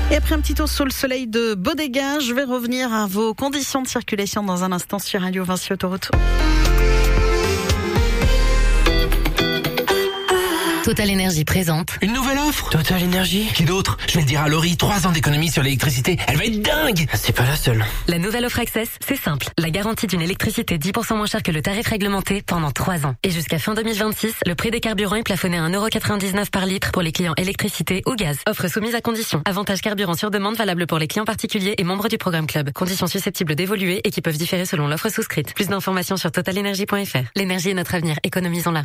Et après un petit tour sous le soleil de Bodega, je vais revenir à vos conditions de circulation dans un instant sur Radio Vinci Autoroute. Total Énergie présente. Une nouvelle offre Total Énergie. Qui d'autre? Je vais le dire à Laurie, 3 ans d'économie sur l'électricité. Elle va être dingue. C'est pas la seule. La nouvelle offre Access, c'est simple. La garantie d'une électricité 10% moins chère que le tarif réglementé pendant 3 ans. Et jusqu'à fin 2026, le prix des carburants est plafonné à 1,99€ par litre pour les clients électricité ou gaz. Offre soumise à conditions. Avantage carburant sur demande valable pour les clients particuliers et membres du programme Club. Conditions susceptibles d'évoluer et qui peuvent différer selon l'offre souscrite. Plus d'informations sur totalenergie.fr. L'énergie est notre avenir. Économisons-la.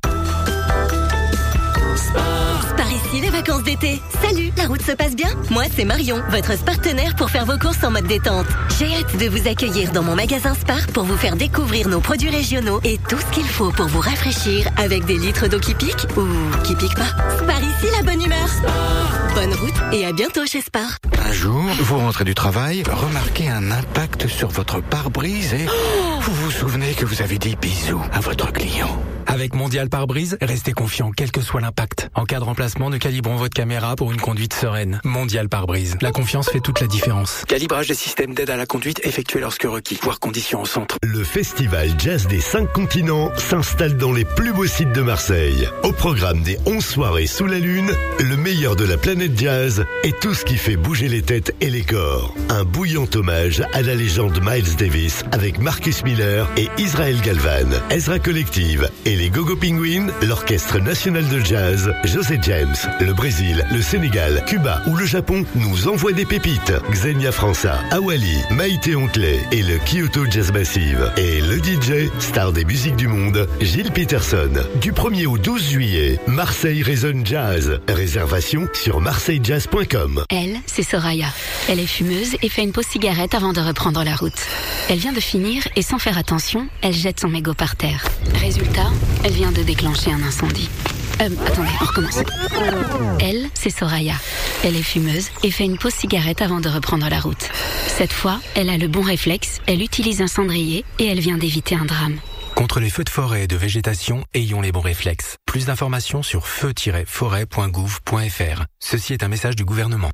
Par ici, les vacances d'été. Salut, la route se passe bien? Moi, c'est Marion, votre partenaire pour faire vos courses en mode détente. J'ai hâte de vous accueillir dans mon magasin Spar pour vous faire découvrir nos produits régionaux et tout ce qu'il faut pour vous rafraîchir avec des litres d'eau qui piquent ou qui piquent pas. Spar ici, la bonne humeur. Bonne route et à bientôt chez Spar. Un jour, vous rentrez du travail, remarquez un impact sur votre pare-brise et vous vous souvenez que vous avez dit bisous à votre client. Avec Mondial Pare-Brise, restez confiant quel que soit l'impact. En cas de remplacement, nous calibrons votre caméra pour une conduite sereine. Mondial Pare-Brise. La confiance fait toute la différence. Calibrage des systèmes d'aide à la conduite effectué lorsque requis. Voir conditions au centre. Le festival jazz des 5 continents s'installe dans les plus beaux sites de Marseille. Au programme des 11 soirées sous la lune, le meilleur de la planète jazz et tout ce qui fait bouger les têtes et les corps. Un bouillant hommage à la légende Miles Davis avec Marcus Miller et Israel Galvan, Ezra Collective et les Gogo Penguins, l'Orchestre National de Jazz, José James, le Brésil, le Sénégal, Cuba ou le Japon nous envoient des pépites. Xenia França, Awali, Maïté Ontley et le Kyoto Jazz Massive. Et le DJ, star des musiques du monde, Gilles Peterson. Du 1er au 12 juillet, Marseille résonne jazz. Réservation sur marseillejazz.com. Elle, c'est Soraya. Elle est fumeuse et fait une pause cigarette avant de reprendre la route. Elle vient de finir et sans faire attention, elle jette son mégot par terre. Résultat, elle vient de déclencher un incendie. Attendez, on recommence. Elle, c'est Soraya. Elle est fumeuse et fait une pause cigarette avant de reprendre la route. Cette fois, elle a le bon réflexe, elle utilise un cendrier et elle vient d'éviter un drame. Contre les feux de forêt et de végétation, ayons les bons réflexes. Plus d'informations sur feu-forêt.gouv.fr. Ceci est un message du gouvernement.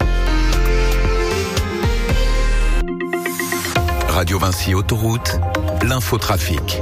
Radio Vinci Autoroute, l'infotrafic.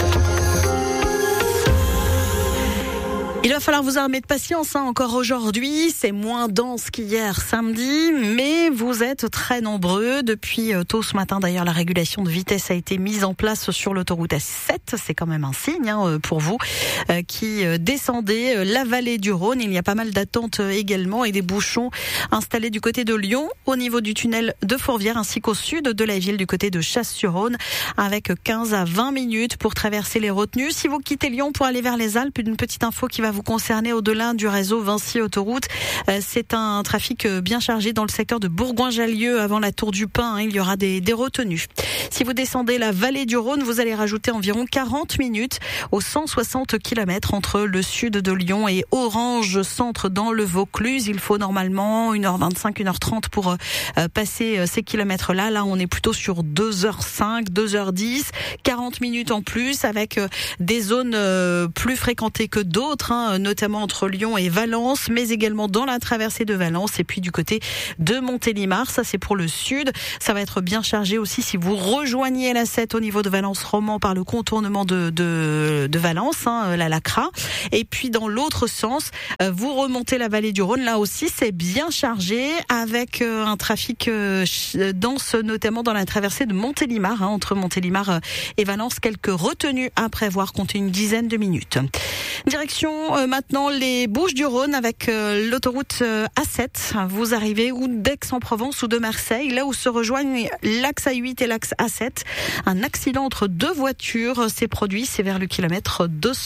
Il va falloir vous armer de patience, encore aujourd'hui. C'est moins dense qu'hier samedi, mais vous êtes très nombreux. Depuis tôt ce matin, d'ailleurs, la régulation de vitesse a été mise en place sur l'autoroute A7. C'est quand même un signe pour vous qui descendez la vallée du Rhône. Il y a pas mal d'attentes également et des bouchons installés du côté de Lyon, au niveau du tunnel de Fourvière, ainsi qu'au sud de la ville, du côté de Chasse-sur-Rhône, avec 15 à 20 minutes pour traverser les retenues. Si vous quittez Lyon pour aller vers les Alpes, une petite info qui va vous concerner au-delà du réseau Vinci Autoroute. C'est un trafic bien chargé dans le secteur de Bourgoin-Jallieu avant la Tour du Pin. Il y aura des retenues. Si vous descendez la vallée du Rhône, vous allez rajouter environ 40 minutes aux 160 km entre le sud de Lyon et Orange Centre dans le Vaucluse. Il faut normalement 1h25, 1h30 pour passer ces kilomètres-là. Là, on est plutôt sur 2h05, 2h10, 40 minutes en plus avec des zones plus fréquentées que d'autres, notamment entre Lyon et Valence, mais également dans la traversée de Valence et puis du côté de Montélimar. Ça, c'est pour le sud. Ça va être bien chargé aussi si vous rejoignez la 7 au niveau de Valence-Roman par le contournement de Valence, la Lacra. Et puis dans l'autre sens, vous remontez la vallée du Rhône. Là aussi, c'est bien chargé avec un trafic dense, notamment dans la traversée de Montélimar, entre Montélimar et Valence. Quelques retenues à prévoir, comptez une dizaine de minutes. Direction maintenant les Bouches-du-Rhône avec l'autoroute A7. Vous arrivez ou d'Aix-en-Provence ou de Marseille, là où se rejoignent l'axe A8 et l'axe A7. Un accident entre deux voitures s'est produit, c'est vers le kilomètre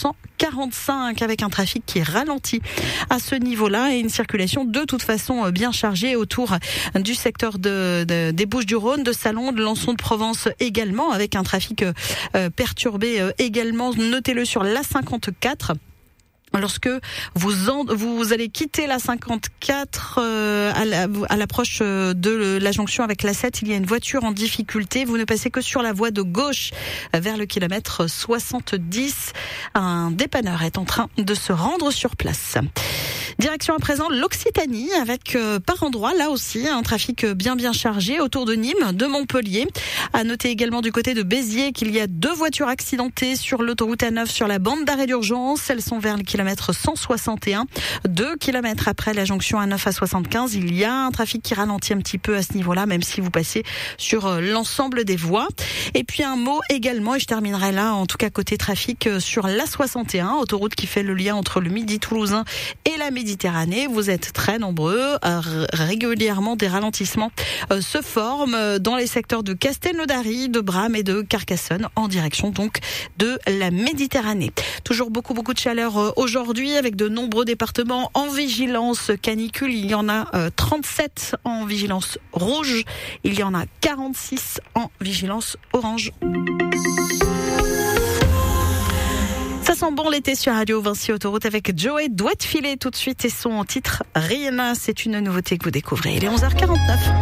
245 avec un trafic qui ralentit à ce niveau-là et une circulation de toute façon bien chargée autour du secteur des Bouches-du-Rhône, de Salon, de Lançon de Provence également, avec un trafic perturbé également. Notez-le sur l'A54. Lorsque vous allez quitter la 54 à l'approche de la jonction avec la 7, il y a une voiture en difficulté. Vous ne passez que sur la voie de gauche vers le kilomètre 70. Un dépanneur est en train de se rendre sur place. Direction à présent l'Occitanie avec par endroit là aussi un trafic bien chargé autour de Nîmes, de Montpellier. À noter également du côté de Béziers qu'il y a 2 voitures accidentées sur l'autoroute A9 sur la bande d'arrêt d'urgence. Elles sont vers le kilomètre 161. 2 kilomètres après la jonction A9 à 75, il y a un trafic qui ralentit un petit peu à ce niveau-là, même si vous passez sur l'ensemble des voies. Et puis un mot également, et je terminerai là, en tout cas côté trafic, sur l'A61, autoroute qui fait le lien entre le Midi toulousain et la Méditerranée. Vous êtes très nombreux, régulièrement des ralentissements se forment dans les secteurs de Castelnaudary, de Bram et de Carcassonne, en direction donc de la Méditerranée. Toujours beaucoup de chaleur aujourd'hui, avec de nombreux départements en vigilance canicule. Il y en a 37 en vigilance rouge, il y en a 46 en vigilance orange. Ça sent bon l'été sur Radio Vinci Autoroute avec Joey Doit de filer tout de suite et son titre Rihanna. C'est une nouveauté que vous découvrez. Il est 11h49.